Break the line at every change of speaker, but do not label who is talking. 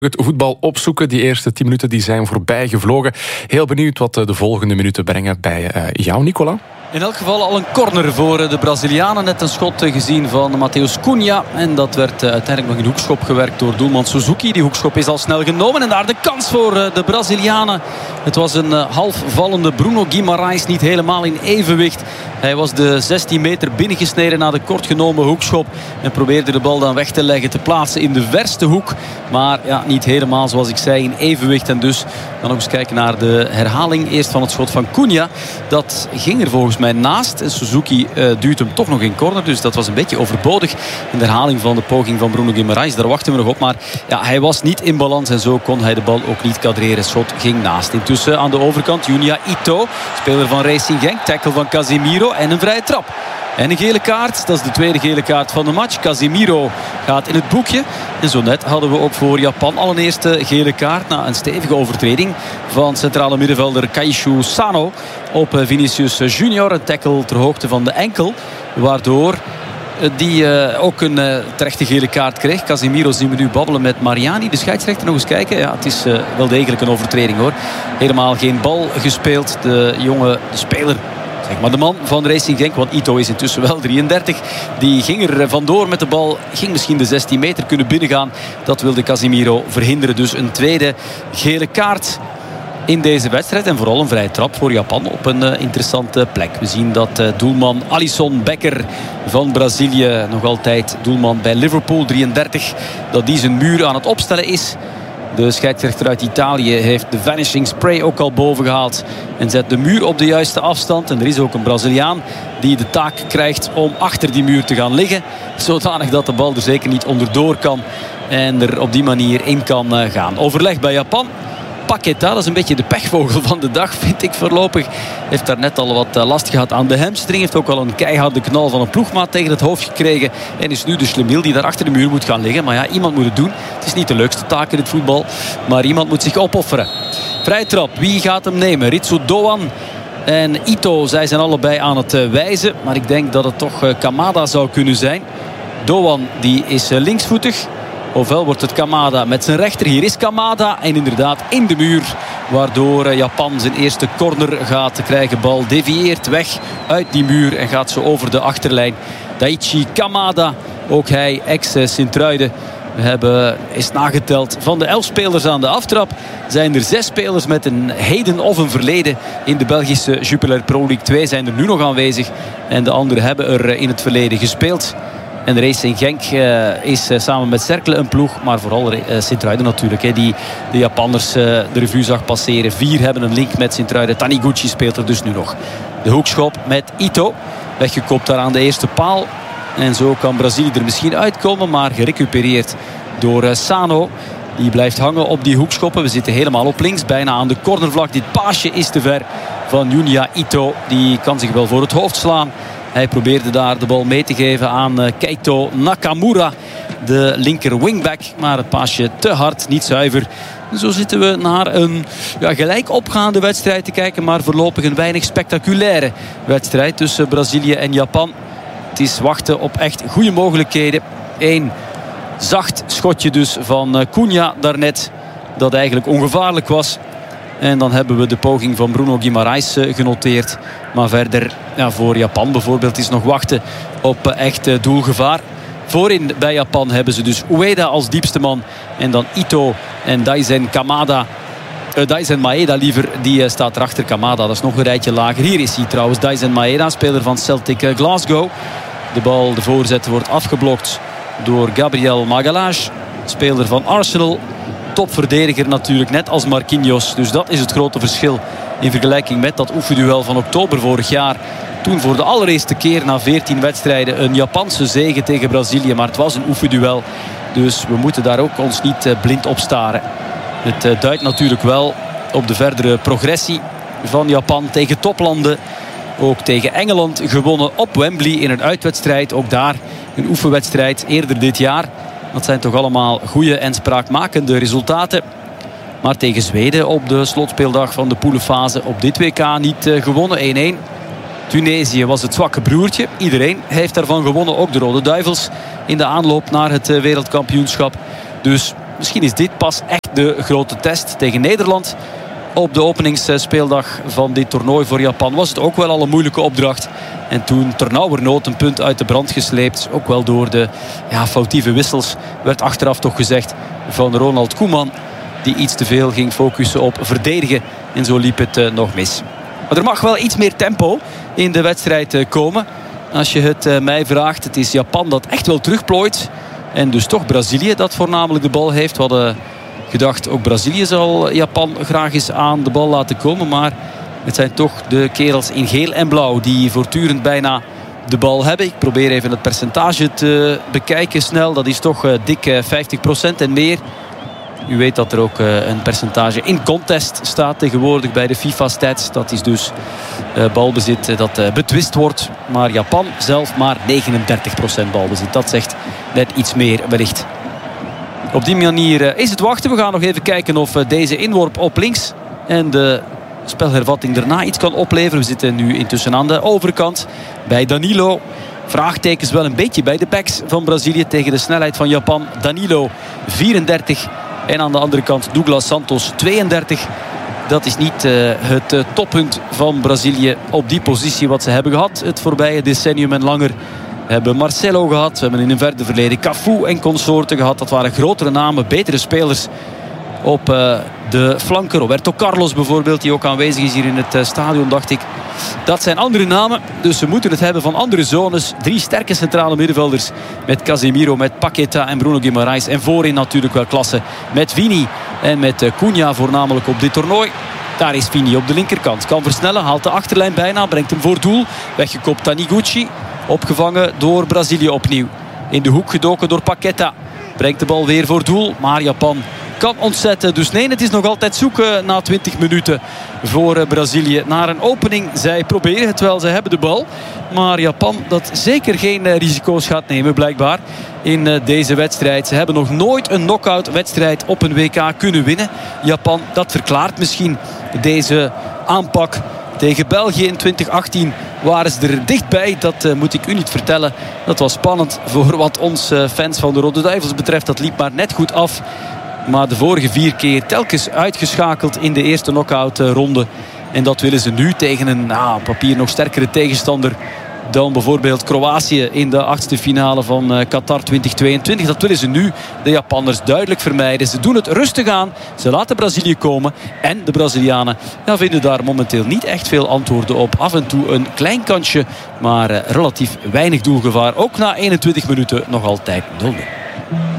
Het voetbal opzoeken. Die eerste 10 minuten die zijn voorbij gevlogen. Heel benieuwd wat de volgende minuten brengen bij jou, Nicola.
In elk geval al een corner voor de Brazilianen. Net een schot gezien van Matheus Cunha. En dat werd uiteindelijk nog in hoekschop gewerkt door doelman Suzuki. Die hoekschop is al snel genomen. En daar de kans voor de Brazilianen. Het was een halfvallende Bruno Guimarães. Niet helemaal in evenwicht. Hij was de 16 meter binnengesneden na de kort genomen hoekschop. En probeerde de bal dan weg te leggen, te plaatsen in de verste hoek. Maar ja, niet helemaal zoals ik zei in evenwicht. En dus dan nog eens kijken naar de herhaling. Eerst van het schot van Cunha. Dat ging er volgens mij naast. En Suzuki duwt hem toch nog in corner. Dus dat was een beetje overbodig. In de herhaling van de poging van Bruno Guimarães. Daar wachten we nog op. Maar ja, hij was niet in balans. En zo kon hij de bal ook niet kadreren. Het schot ging naast. Intussen aan de overkant Junya Ito. Speler van Racing Genk. Tackle van Casemiro. En een vrije trap. En een gele kaart. Dat is de tweede gele kaart van de match. Casemiro gaat in het boekje. En zo net hadden we ook voor Japan al een eerste gele kaart. Na een stevige overtreding van centrale middenvelder Kaishu Sano op Vinicius Junior. Een tackle ter hoogte van de enkel. Waardoor die ook een terechte gele kaart kreeg. Casemiro zien we nu babbelen met Mariani. De scheidsrechter nog eens kijken. Ja, het is wel degelijk een overtreding hoor. Helemaal geen bal gespeeld. De speler, zeg maar de man van Racing Genk, want Ito is intussen wel 33. Die ging er vandoor met de bal. Ging misschien de 16 meter kunnen binnengaan. Dat wilde Casemiro verhinderen. Dus een tweede gele kaart in deze wedstrijd. En vooral een vrije trap voor Japan op een interessante plek. We zien dat doelman Alisson Becker van Brazilië, nog altijd doelman bij Liverpool, 33, dat die zijn muur aan het opstellen is. De scheidsrechter uit Italië heeft de vanishing spray ook al boven gehaald. En zet de muur op de juiste afstand. En er is ook een Braziliaan die de taak krijgt om achter die muur te gaan liggen. Zodanig dat de bal er zeker niet onderdoor kan. En er op die manier in kan gaan. Overleg bij Japan. Paqueta, dat is een beetje de pechvogel van de dag, vind ik voorlopig. Heeft daar net al wat last gehad aan de hamstring. Heeft ook al een keiharde knal van een ploegmaat tegen het hoofd gekregen. En is nu de schlemiel die daar achter de muur moet gaan liggen. Maar ja, iemand moet het doen. Het is niet de leukste taak in het voetbal. Maar iemand moet zich opofferen. Vrije trap, wie gaat hem nemen? Ritsu Doan en Ito, zij zijn allebei aan het wijzen. Maar ik denk dat het toch Kamada zou kunnen zijn. Doan die is linksvoetig. Ofwel wordt het Kamada met zijn rechter. Hier is Kamada. En inderdaad in de muur. Waardoor Japan zijn eerste corner gaat krijgen. Bal devieert weg uit die muur. En gaat zo over de achterlijn. Daichi Kamada. Ook hij ex-Sint-Truiden. We hebben eens nageteld. Van de 11 spelers aan de aftrap zijn er 6 spelers met een heden of een verleden in de Belgische Jupiler Pro League 2 zijn er nu nog aanwezig. En de anderen hebben er in het verleden gespeeld. En Racing Genk is samen met Cercle een ploeg. Maar vooral Sint-Truiden natuurlijk. Die de Japanners de revue zag passeren. 4 hebben een link met Sint-Truiden. Taniguchi speelt er dus nu nog. De hoekschop met Ito. Weggekopt daar aan de eerste paal. En zo kan Brazilië er misschien uitkomen. Maar gerecupereerd door Sano. Die blijft hangen op die hoekschoppen. We zitten helemaal op links. Bijna aan de cornervlag. Dit paasje is te ver van Junya Ito. Die kan zich wel voor het hoofd slaan. Hij probeerde daar de bal mee te geven aan Keito Nakamura. De linker wingback. Maar het paasje te hard, niet zuiver. Zo zitten we naar een gelijk opgaande wedstrijd te kijken. Maar voorlopig een weinig spectaculaire wedstrijd tussen Brazilië en Japan. Het is wachten op echt goede mogelijkheden. Eén zacht schotje dus van Cunha daarnet. Dat eigenlijk ongevaarlijk was. En dan hebben we de poging van Bruno Guimarães genoteerd. Maar verder, voor Japan bijvoorbeeld, is nog wachten op echt doelgevaar. Voorin bij Japan hebben ze dus Ueda als diepste man. En dan Ito en Daizen Maeda liever. Die staat erachter. Kamada, dat is nog een rijtje lager. Hier is hij trouwens, Daizen Maeda, speler van Celtic Glasgow. De voorzet wordt afgeblokt door Gabriel Magalhaes. Speler van Arsenal. Topverdediger natuurlijk, net als Marquinhos. Dus dat is het grote verschil in vergelijking met dat oefenduel van oktober vorig jaar. Toen voor de allereerste keer na 14 wedstrijden een Japanse zege tegen Brazilië. Maar het was een oefenduel. Dus we moeten daar ook ons niet blind op staren. Het duidt natuurlijk wel op de verdere progressie van Japan tegen toplanden. Ook tegen Engeland gewonnen op Wembley in een uitwedstrijd. Ook daar een oefenwedstrijd eerder dit jaar. Dat zijn toch allemaal goede en spraakmakende resultaten. Maar tegen Zweden op de slotspeeldag van de poelenfase op dit WK niet gewonnen. 1-1. Tunesië was het zwakke broertje. Iedereen heeft daarvan gewonnen. Ook de Rode Duivels in de aanloop naar het wereldkampioenschap. Dus misschien is dit pas echt de grote test tegen Nederland. Op de openingsspeeldag van dit toernooi voor Japan was het ook wel al een moeilijke opdracht. En toen ternauwernood een punt uit de brand gesleept. Ook wel door de foutieve wissels, werd achteraf toch gezegd, van Ronald Koeman. Die iets te veel ging focussen op verdedigen. En zo liep het nog mis. Maar er mag wel iets meer tempo in de wedstrijd komen. Als je het mij vraagt, het is Japan dat echt wel terugplooit. En dus toch Brazilië dat voornamelijk de bal heeft. We hadden gedacht, ook Brazilië zal Japan graag eens aan de bal laten komen. Maar het zijn toch de kerels in geel en blauw die voortdurend bijna de bal hebben. Ik probeer even het percentage te bekijken snel. Dat is toch dik 50% en meer. U weet dat er ook een percentage in contest staat tegenwoordig bij de FIFA Stats. Dat is dus balbezit dat betwist wordt. Maar Japan zelf maar 39% balbezit. Dat zegt net iets meer wellicht. Op die manier is het wachten. We gaan nog even kijken of deze inworp op links en de spelhervatting daarna iets kan opleveren. We zitten nu intussen aan de overkant bij Danilo. Vraagtekens wel een beetje bij de backs van Brazilië tegen de snelheid van Japan. Danilo 34 en aan de andere kant Douglas Santos 32. Dat is niet het toppunt van Brazilië op die positie wat ze hebben gehad het voorbije decennium en langer. We hebben Marcelo gehad, we hebben in een verder verleden Cafu en consorten gehad. Dat waren grotere namen, betere spelers op de flanken. Roberto Carlos bijvoorbeeld, die ook aanwezig is hier in het stadion, dacht ik. Dat zijn andere namen, dus we moeten het hebben van andere zones. 3 sterke centrale middenvelders met Casemiro, met Paqueta en Bruno Guimaraes. En voorin natuurlijk wel klasse met Vini en met Cunha voornamelijk op dit toernooi. Daar is Vini op de linkerkant. Kan versnellen, haalt de achterlijn bijna, brengt hem voor doel. Weggekopt Taniguchi, opgevangen door Brazilië opnieuw. In de hoek gedoken door Paqueta. Brengt de bal weer voor doel, maar Japan kan ontzetten. Dus nee, het is nog altijd zoeken na 20 minuten voor Brazilië naar een opening. Zij proberen het wel, zij hebben de bal. Maar Japan dat zeker geen risico's gaat nemen blijkbaar in deze wedstrijd. Ze hebben nog nooit een knock-out wedstrijd op een WK kunnen winnen. Japan, dat verklaart misschien deze aanpak. Tegen België in 2018 waren ze er dichtbij. Dat moet ik u niet vertellen. Dat was spannend voor wat ons fans van de Rode Duivels betreft. Dat liep maar net goed af. Maar de vorige 4 keer telkens uitgeschakeld in de eerste knock-out ronde. En dat willen ze nu tegen een op papier nog sterkere tegenstander dan bijvoorbeeld Kroatië in de 8e finale van Qatar 2022. Dat willen ze nu, de Japanners, duidelijk vermijden. Ze doen het rustig aan. Ze laten Brazilië komen. En de Brazilianen vinden daar momenteel niet echt veel antwoorden op. Af en toe een klein kansje, maar relatief weinig doelgevaar. Ook na 21 minuten nog altijd 0-0.